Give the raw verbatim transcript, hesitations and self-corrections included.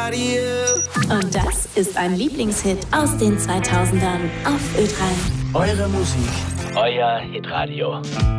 Und das ist ein Lieblingshit aus den zweitausendern auf Ö drei. Eure Musik. Euer Hitradio.